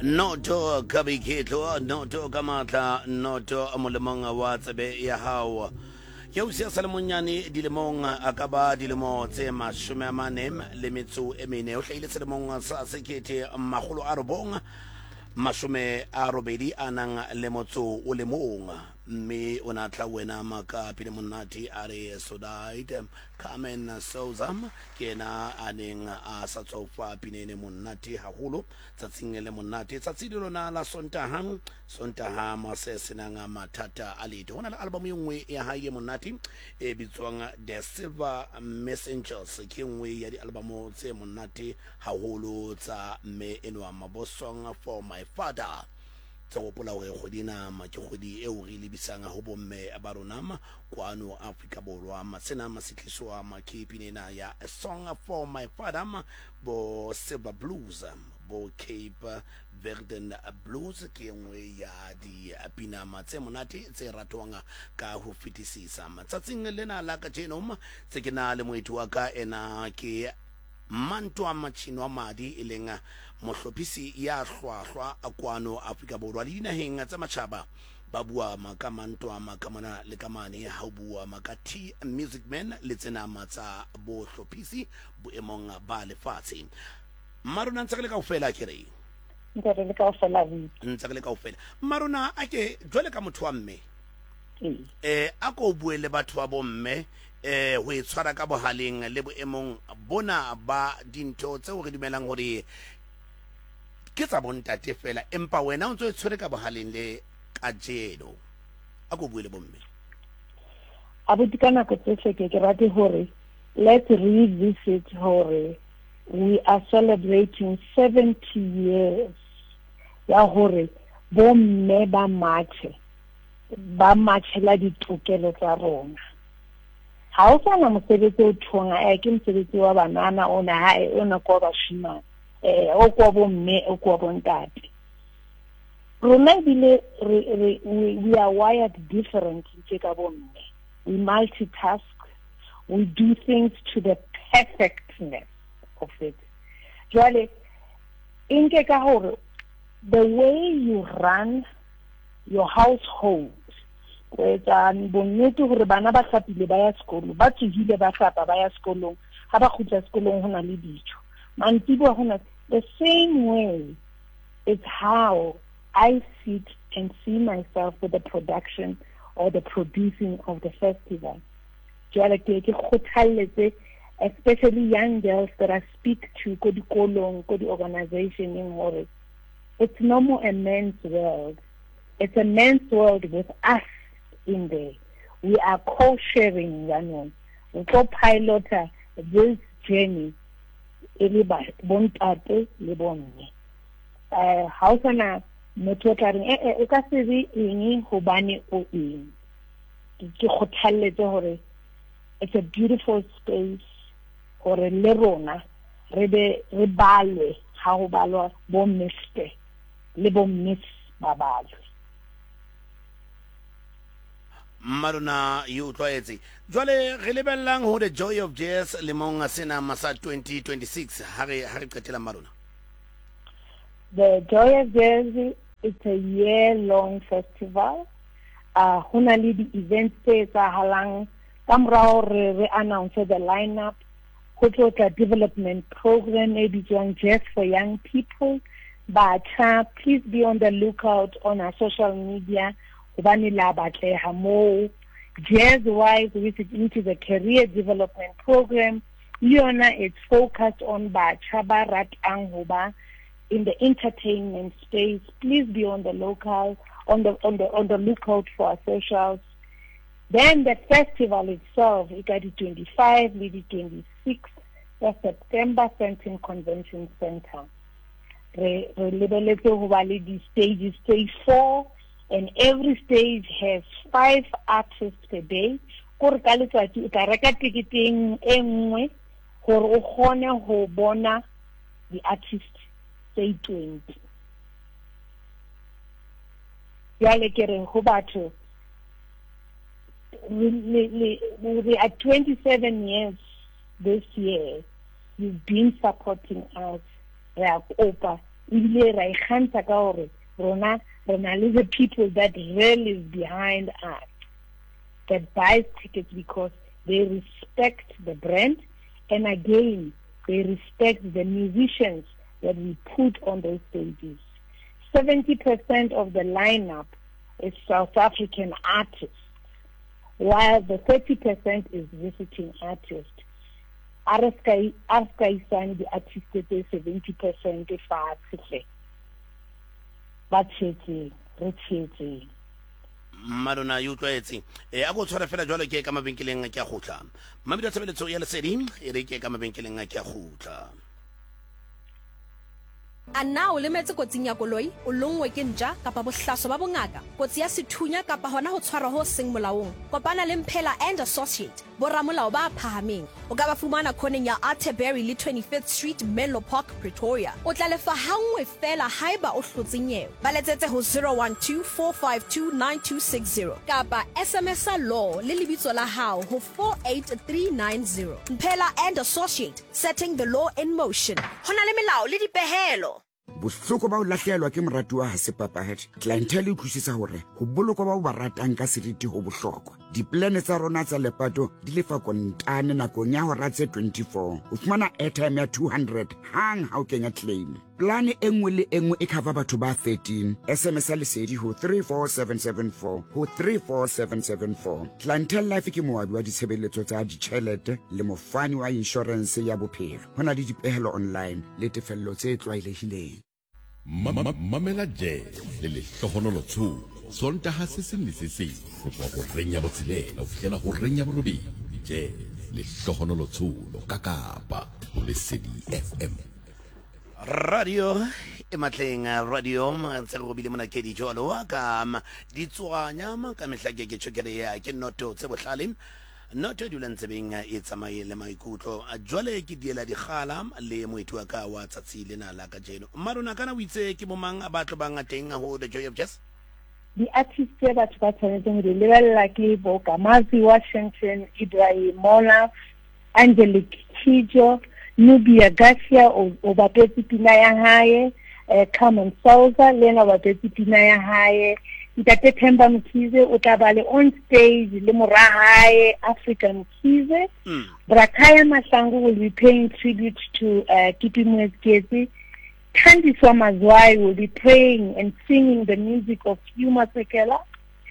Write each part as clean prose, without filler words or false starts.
noto kabiketlo noto kamatla noto molemong wa tsebe ya hao ke o sia salemonyane dilemong a ka ba dilemo tse 40 o hlaile selemong sa sekete magolo a robong masome a robedi a nang le motso o le mong mme o na tla wena maka pele monate a re Sodite Carmen Souzam ke na a neng a sa tsofa pinene monate haholo tsatsing le monate tsatsi lona la sontaha masese nanga mathata a leto hona le album engwe ya hae monate e bitswang The Silver Messengers ke engwe ya di album tse monate haholo tsa me enwa mabosong For My Father tsa go pola gore godina makegodi e o re lebisang ho bomme ba rona kwano Africa borwa masena masikliswa makepinena ya A Song For My Father bo Silver Blues bo Cape Verden Blues ke engwe ya di pinama tse monate tse ratwang ka ho fetisisa matsatsing lena la ka tjenoma tse ke na le moeti wa ka ena ke Mantwa Machino wa madi ilenga mohlophisi ya hlwahlwa kwano Afrika borwa le dinaheng tsa matjhaba ba bua maka mantwa makamana le kamane ha bua maka T Music Man le tsena matsa bo hlophisi boemong ba lefatshe marona ntse le kaofela kere ntse le kaofela marona ake jwale ka motho wa mme a ko bue le batho ba bomme ho itshwara ka bohaleng le boemong bona ba dintho tseo re dumelang hore ke tsa bontate fela empa wena o ntse o tshwere ka bohaleng le kajeno a ko bue le bomme abutikana ko tse ke rate hore let's revisit hore we are celebrating 70 years ya hore bomme ba matchela ditokelo tsa rona ha o sana mosebetsi o thonga ke mosebetsi wa banana ona hae ona ko ba shima o ko bomme o ko bontate rona bile we are wired differently ke ka bomme we multitask we do things to the perfectness of it jwale inke ka hore the way you run your household etsa bonnete hore bana ba hlapile ba ya sekolo ba tsogile ba hlapa ba ya sekolong ha ba khutla sekolong hona le dijo mantsibo hona the same way it's how I sit and see myself with the production or the producing of the festival jwale ke kgothalletse especially young girls that I speak to ko dikolong ko di organization in hore it's no more a man's world, it's a man's world with us in there. We are co-sharing, we co-pilot this journey. Bontate le bonne. How sana motho ka reng e ka se re eng hobane o eng. Ke khothaletse hore it's a beautiful space hore le rona re balwe ha ho balwa bo miste le bo miss babalwe. Maruna you tloetse jwale re lebellang ho the Joy of Jazz le mong sena masa 2026 ha re qetela maruna. The Joy of Jazz is a year-long festival. Hona le di events tse tsahalang ka morao re announce the lineup go tlotla development program e bitswang Jazz for Young People. But please be on the lookout on our social media. Jazz-wise, which is a career development program. Leona is focused on Chaba Angoba in the entertainment space. Please be on the lookout on the lookout for our socials. Then the festival itself, it got the 25, the 26, the September Fenton Convention Center. The stages, stage 4, and every stage has 5 artists per day. Kore ka letsatsi o ka reka ticketing e nngwe gore o kgone ho bona the artist say 20. Yale kere ho batho we are 27 years this year. You've been supporting us. Re a kopa ebile ra ikganta ka hore rona le the people that really is behind us, that buys tickets because they respect the brand, and again, they respect the musicians that we put on those stages. 70% of the lineup is South African artists, while the 30% is visiting artists. Aska isang the artists that 70% if but re Madonna you tlwaetse a go tshwara fela jwalo ke ka mabenkeleng a ke a gotla mami da tshebeletso ya lesedi e re ke ka mabenkeleng a ke a gotla. A na o lemetse kotsing ya koloi o longwe ke ntja kapa bohlaso ba bongaka kotsi ya sethunya kapa hona ho tshwara ho seng molaong kopana le Mphela and Associate boramolao ba phahameng o ka ba fumana khoneng ya Atterbury le 25th Street Menlo Park Pretoria o tla lefa hangwe fela haiba o hlotse nyewe ba letsetse ho 0124529260 kapa SMS law le lebitso la hao ho 48390. Mphela and Associate, setting the law in motion. Hona le melao le dipehelo. Bohloko ba o lahlehelwa ke moratuwa ha se papahadi. Clientele e utlwisisa hore ho bolokwa ba o ba ratang ka seriti ho bohlokwa. Diplane tsa rona tsa lepato di lefa kontane nakong ya hora tse 24. O fumana airtime ya 200 hang ha o kenya claim. Plane e nngwe le e nngwe e cover batho ba 13. SMS lesedi ho 34774 ho 34774. Clientele Life ke moabi wa ditshebeletso tsa ditjhelete le mofani wa insurance ya bophelo. Hona le dipehelo online le tefello tse tlwaelehileng. Mamela Jazz le lehlohonolo tsho sontaha se seng le se seng go tswa go renya botshelela ho fihlela go renya borobedi. Jazz lehlohonolo tsho ka Kapa ho Lesedi FM. Radio e matleng radio ntse go bile mona ke di jolo ka di tswanya ka mehlake ke tshokere ya ke noto tse bohlale noto dula ntsebeng e tsamaile maikutlo jwale ke diela digala le moetu wa ka wa tsatsi lena la ka jeno marona kana o itse ke bomang a batlo ba ngateng ho the Joy of Jazz. The artists tse batho ba tshwanetseng go lebella ke bo Kamazi Washington, Ibrahim Mola, Angelique Kijo, Nubia Garcia o bapetsi pina ya hae, Carmen Souza lena bapetsi pina ya hae, Ntate Themba Mkhize o tla ba le on stage le mora hae African Mkhize. Brakaya Mahlangu will be paying tribute to Kipi Mwezikezi. Thandiswa Mazwai will be praying and singing the music of Yuma Sekela.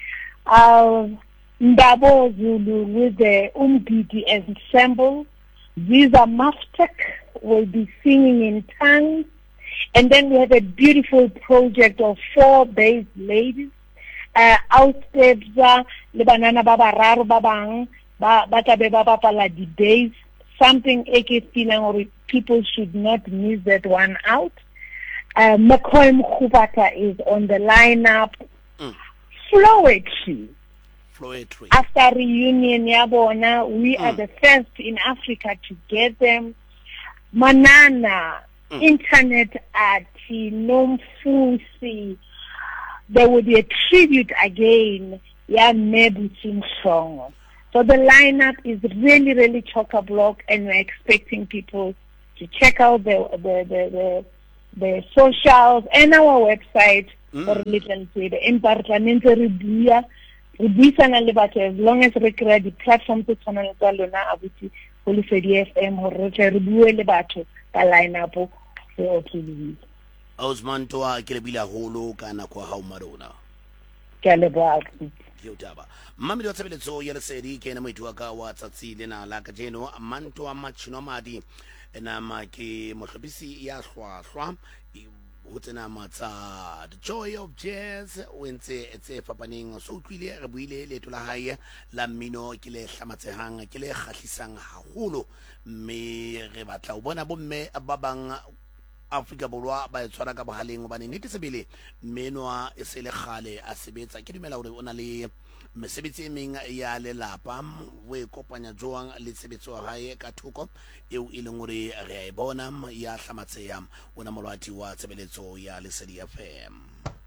Ndabo Zulu with the Umgidi ensemble. Ziza Maftek will be singing in tongues. And then we have a beautiful project of 4 bass ladies. Outstebza le banana ba bararo ba bang ba tabe ba bapala di bass, something eke feeling or people should not miss that one out. McCoy Mkhubata is on the lineup. Floetry. After reunion yabona, we are the first in Africa to get them. Manana, Internet Arti, Nomfusi. There will be a tribute again, Mebu song. So the lineup is really, really chock-a-block, and we're expecting people to check out the socials and our website for little bit. In Parliamente Ribia, as long as we create the platform to channel Lona Abuti, Lesedi FM, or Ribue Lebato, the lineup for Osman toa ke lebile holo kana kwa ha umarona ke leboa yotaba mami do tshebeletso ya Lesedi ke na moetu wa ka wa tsatsi lena la ka jeno manto a matshino madi ena ma ke mohlopisi ya hlwahlwa ho tsena matsa the Joy of Jazz o ntse etse fapaneng so utlwile re buile leto la hae la mmino ke le hlamatsehang ke le khahlisang haholo mme re batla o bona bomme ba bang Afrika Borwa ba tshwara ka bohaleng hobane nnete sebele menwa e se le khale a sebetsa ke dumela hore ona le mesebetsi e meng ya lelapa we kopanya joang le sebetso wa hae ka thoko eo e leng hore re a e bona ya hlamatseha ona molwati wa tshebeletso ya Lesedi FM.